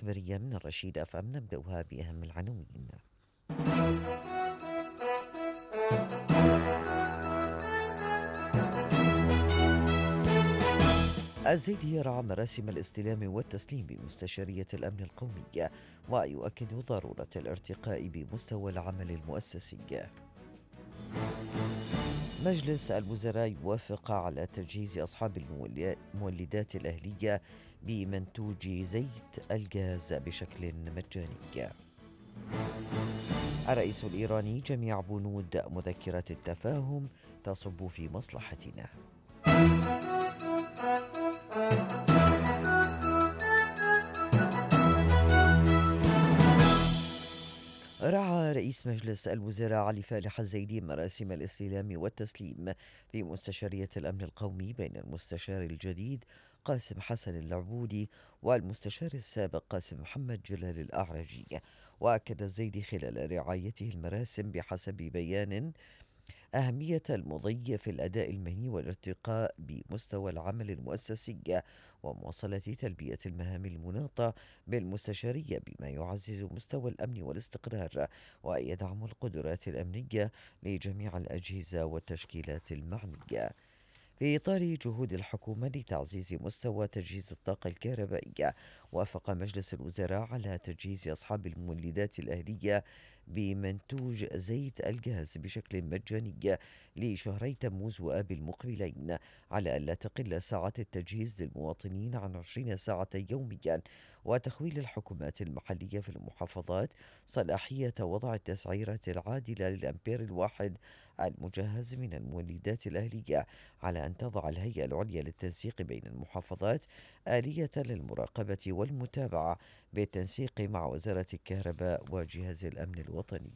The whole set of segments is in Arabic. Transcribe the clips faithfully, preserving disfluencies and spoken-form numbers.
الإخبارية من الرشيد أف أم، نبدأها بأهم العناوين. الزيدي يرعى مراسم الاستلام والتسليم بمستشارية الأمن القومي، ويؤكد ضرورة الارتقاء بمستوى العمل المؤسسي. مجلس الوزراء يوافق على تجهيز أصحاب المولي- المولدات الأهلية بمنتوج زيت الغاز بشكل مجاني. الرئيس الإيراني: جميع بنود مذكرة التفاهم تصب في مصلحتنا. رعى رئيس مجلس الوزراء علي فالح الزيدي مراسم الاستلام والتسليم في مستشارية الأمن القومي بين المستشار الجديد قاسم حسن العبودي والمستشار السابق قاسم محمد جلال الأعرجي. وأكد الزيدي خلال رعايته المراسم بحسب بيان أهمية المضي في الأداء المهني والارتقاء بمستوى العمل المؤسسي ومواصلة تلبية المهام المناطة بالمستشارية بما يعزز مستوى الأمن والاستقرار ويدعم القدرات الأمنية لجميع الأجهزة والتشكيلات المعنية. في إطار جهود الحكومة لتعزيز مستوى تجهيز الطاقة الكهربائية، وافق مجلس الوزراء على تجهيز أصحاب المولدات الأهلية بمنتوج زيت الغاز بشكل مجاني لشهري تموز وآب المقبلين، على ألا تقل ساعات التجهيز للمواطنين عن عشرين ساعة يوميا، وتخويل الحكومات المحلية في المحافظات صلاحية وضع التسعيرة العادلة للأمبير الواحد المجهز من المولدات الأهلية، على أن تضع الهيئة العليا للتنسيق بين المحافظات آلية للمراقبة والمتابعة بالتنسيق مع وزارة الكهرباء وجهاز الأمن الوطني.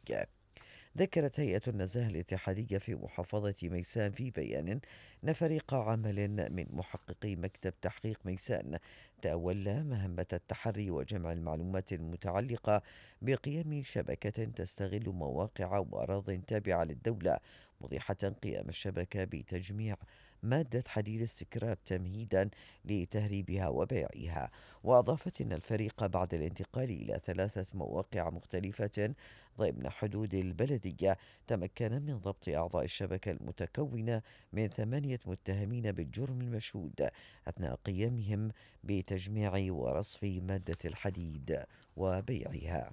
ذكرت هيئة النزاهة الاتحادية في محافظة ميسان في بيان أن فريق عمل من محققي مكتب تحقيق ميسان تولى مهمة التحري وجمع المعلومات المتعلقة بقيم شبكة تستغل مواقع وأراضٍ تابعة للدولة، موضحة قيام الشبكة بتجميع مادة حديد السكراب تمهيدا لتهريبها وبيعها. وأضافت أن الفريق بعد الانتقال إلى ثلاثة مواقع مختلفة ضمن حدود البلدية تمكن من ضبط أعضاء الشبكة المتكونة من ثمانية متهمين بالجرم المشهود أثناء قيامهم بتجميع ورصف مادة الحديد وبيعها.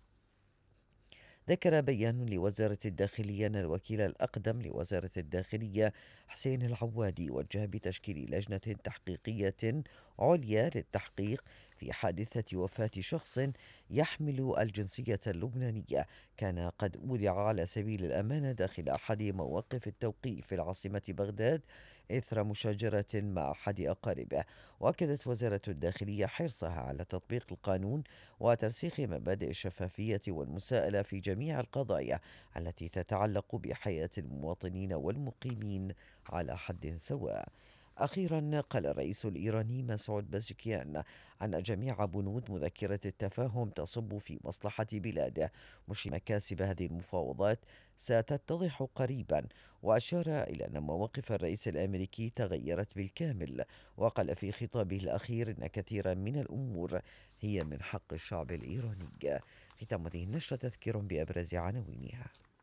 ذكر بيان لوزارة الداخلية أن الوكيل الأقدم لوزارة الداخلية حسين العوادي وجه بتشكيل لجنة تحقيقية عليا للتحقيق في حادثة وفاة شخص يحمل الجنسية اللبنانية كان قد أودع على سبيل الأمانة داخل أحد مواقف التوقيف في العاصمة بغداد إثر مشاجرة مع أحد أقاربه. وأكدت وزارة الداخلية حرصها على تطبيق القانون وترسيخ مبادئ الشفافية والمساءلة في جميع القضايا التي تتعلق بحياة المواطنين والمقيمين على حد سواء. أخيرا قال الرئيس الإيراني مسعود بزشكيان أن جميع بنود مذكرة التفاهم تصب في مصلحة بلاده، مشير مكاسب هذه المفاوضات ستتضح قريبا. وأشار إلى أن مواقف الرئيس الأمريكي تغيرت بالكامل، وقال في خطابه الأخير أن كثيرا من الأمور هي من حق الشعب الإيراني. ختام هذه النشرة تذكير بأبرز عناوينها.